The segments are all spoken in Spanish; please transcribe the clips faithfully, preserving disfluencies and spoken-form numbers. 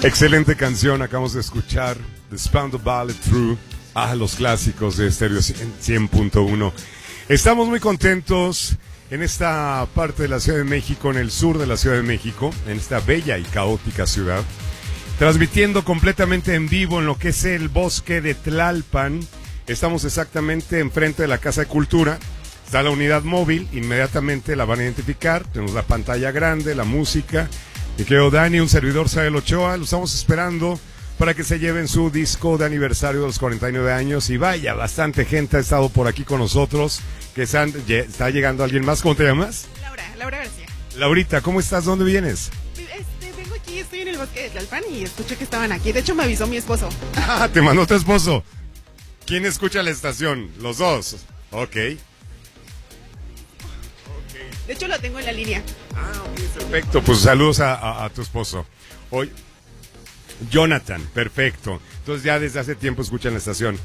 Excelente canción, acabamos de escuchar The Spandau Ballet Through, ah, los clásicos de Stereo cien punto uno. Estamos muy contentos en esta parte de la Ciudad de México, en el sur de la Ciudad de México, en esta bella y caótica ciudad, transmitiendo completamente en vivo en lo que es el bosque de Tlalpan. Estamos exactamente enfrente de la Casa de Cultura. Está la unidad móvil, inmediatamente la van a identificar. Tenemos la pantalla grande, la música. Mi querido Dani, un servidor, Sael Ochoa, lo estamos esperando para que se lleven su disco de aniversario de los cuarenta y nueve años. Y vaya, bastante gente ha estado por aquí con nosotros, que están, está llegando alguien más. ¿Cómo te llamas? Laura, Laura García. Laurita, ¿cómo estás? ¿Dónde vienes? Este, vengo aquí, estoy en el bosque de Tlalpan y escuché que estaban aquí. De hecho, me avisó mi esposo. Ah, te mandó tu esposo. ¿Quién escucha la estación? Los dos. Ok. De hecho, lo tengo en la línea. Ah, ok, perfecto. Pues saludos a, a, a tu esposo. Hoy, Jonathan, perfecto. Entonces ya desde hace tiempo escuchan la estación.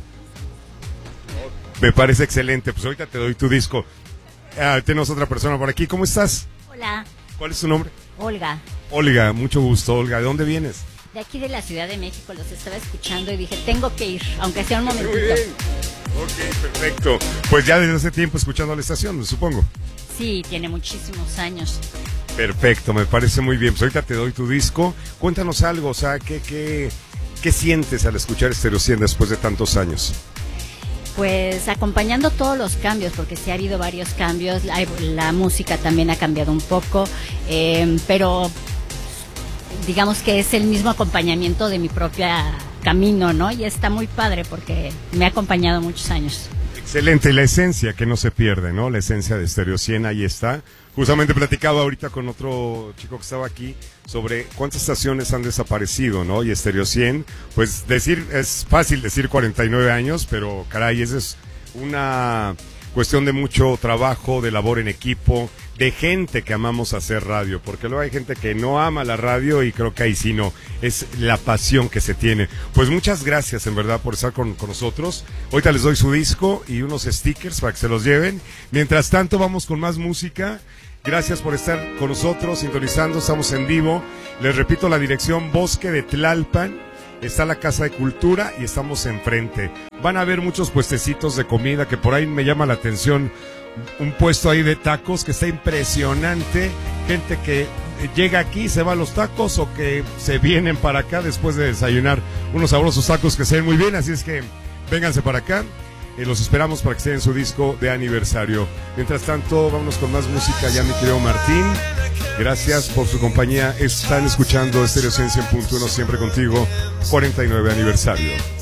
Me parece excelente. Pues ahorita te doy tu disco. Ah, tenemos otra persona por aquí. ¿Cómo estás? Hola. ¿Cuál es tu nombre? Olga. Olga, mucho gusto, Olga. ¿De dónde vienes? De aquí de la Ciudad de México, los estaba escuchando y dije, tengo que ir, aunque sea un momentito. Muy bien. Ok, perfecto. Pues ya desde hace tiempo escuchando la estación, supongo. Sí, tiene muchísimos años. Perfecto, me parece muy bien. Pues ahorita te doy tu disco. Cuéntanos algo, o sea, ¿qué, qué, qué sientes al escuchar Stereo cien después de tantos años? Pues acompañando todos los cambios, porque sí ha habido varios cambios, la, la música también ha cambiado un poco, eh, pero digamos que es el mismo acompañamiento de mi propia camino, ¿no? Y está muy padre porque me ha acompañado muchos años. Excelente, y la esencia que no se pierde, ¿no? La esencia de Stereo cien, ahí está. Justamente platicaba ahorita con otro chico que estaba aquí sobre cuántas estaciones han desaparecido, ¿no? Y Stereo cien, pues decir, es fácil decir cuarenta y nueve años, pero caray, esa es una cuestión de mucho trabajo, de labor en equipo, de gente que amamos hacer radio, porque luego hay gente que no ama la radio y creo que ahí sí no, es la pasión que se tiene. Pues muchas gracias en verdad por estar con, con nosotros. Ahorita les doy su disco y unos stickers para que se los lleven. Mientras tanto vamos con más música. Gracias por estar con nosotros, sintonizando, estamos en vivo. Les repito la dirección, Bosque de Tlalpan. Está la Casa de Cultura y estamos enfrente. Van a haber muchos puestecitos de comida que por ahí me llama la atención. Un puesto ahí de tacos que está impresionante. Gente que llega aquí, se va a los tacos o que se vienen para acá después de desayunar unos sabrosos tacos que se ven muy bien. Así es que vénganse para acá. Eh, los esperamos para que estén en su disco de aniversario. Mientras tanto, vámonos con más música ya, mi querido Martín. Gracias por su compañía. Están escuchando Stereo cien punto uno, siempre contigo, cuarenta y nueve aniversario.